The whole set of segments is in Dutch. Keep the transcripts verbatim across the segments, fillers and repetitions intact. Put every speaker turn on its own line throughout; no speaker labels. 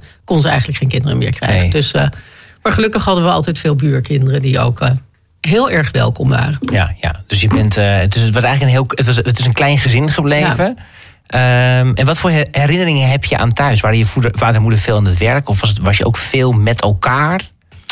kon ze eigenlijk geen kinderen meer krijgen.
Nee.
Dus, uh, maar gelukkig hadden we altijd veel buurkinderen die ook uh, heel erg welkom waren.
Ja, ja. Dus je bent. Uh, dus het was eigenlijk een heel. Het, was, het is een klein gezin gebleven. Ja. Um, en wat voor herinneringen heb je aan thuis? Waren je vader en moeder veel aan het werk? Of was, het, was je ook veel met elkaar?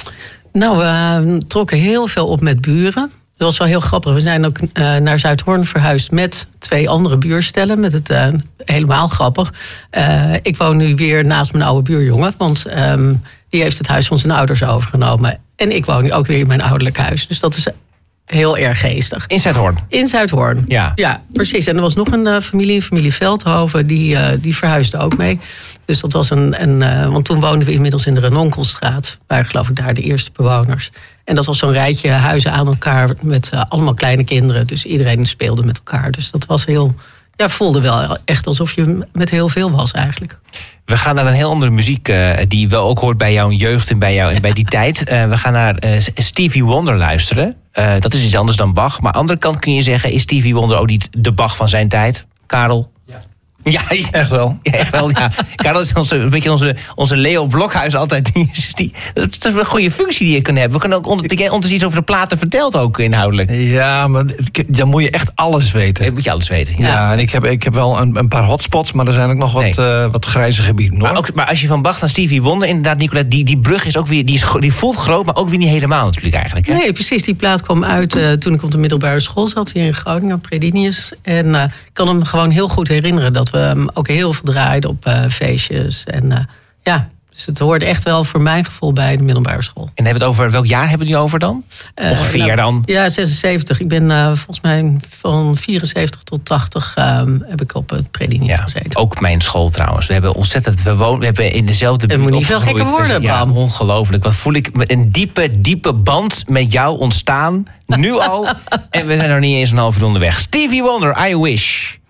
Nou, we trokken heel veel op met buren. Dat was wel heel grappig. We zijn ook uh, naar Zuidhorn verhuisd met twee andere buurstellen. Met het uh, helemaal grappig. Uh, ik woon nu weer naast mijn oude buurjongen. Want um, die heeft het huis van zijn ouders overgenomen. En ik woon nu ook weer in mijn ouderlijk huis. Dus dat is heel erg geestig.
In Zuidhorn?
In Zuidhorn,
ja.
Ja, precies. En er was nog een uh, familie, familie Veldhoven, die, uh, die verhuisde ook mee. Dus dat was een... een uh, want toen woonden we inmiddels in de Renonkelstraat. Waren geloof ik daar de eerste bewoners. En dat was zo'n rijtje huizen aan elkaar met uh, allemaal kleine kinderen. Dus iedereen speelde met elkaar. Dus dat was heel... Ja, voelde wel echt alsof je met heel veel was eigenlijk.
We gaan naar een heel andere muziek uh, die wel ook hoort bij jouw jeugd en bij, jou, en bij die tijd. Uh, we gaan naar uh, Stevie Wonder luisteren. Uh, dat is iets anders dan Bach. Maar aan de andere kant kun je zeggen, is Stevie Wonder ook niet de Bach van zijn tijd? Karel?
Ja.
Ja,
echt wel.
Ja, echt wel, ja. Karel is onze, een beetje onze, onze Leo Blokhuis altijd. Die, die, dat is een goede functie die je kunt hebben. We kunnen ook onder, dat jij ondertussen iets over de platen vertelt ook inhoudelijk.
Ja, maar dan moet je echt alles weten.
Dan moet je alles weten.
Ja,
Ja,
en ik heb, ik heb wel een, een paar hotspots, maar er zijn ook nog wat,
Nee.
uh, wat grijze gebieden. Hoor.
maar, ook, maar als je van Bach naar Stevie Wonder, inderdaad, Nicolette, die, die brug is ook weer, die, is, die voelt groot, maar ook weer niet helemaal natuurlijk eigenlijk. Hè?
Nee, precies. Die plaat kwam uit uh, toen ik op de middelbare school zat hier in Groningen, op Predinius. En uh, ik kan hem gewoon heel goed herinneren dat we hem ook heel veel draaiden op uh, feestjes. En uh, ja, dus het hoort echt wel voor mijn gevoel bij de middelbare school.
En hebben we het over, welk jaar hebben we het nu over dan?
Uh,
Ongeveer
nou,
dan?
Ja, zesenzeventig. Ik ben uh, volgens mij van vierenzeventig tot tachtig um, heb ik op het Predinius
Ja,
gezeten.
ook mijn school trouwens. We hebben ontzettend, we wonen, we hebben in dezelfde buurt.
Er moet niet veel gekker worden,
Ja,
Bram.
ongelooflijk. Wat voel ik met een diepe, diepe band met jou ontstaan. Nu al. En we zijn nog niet eens een half uur onderweg. Stevie Wonder, I Wish.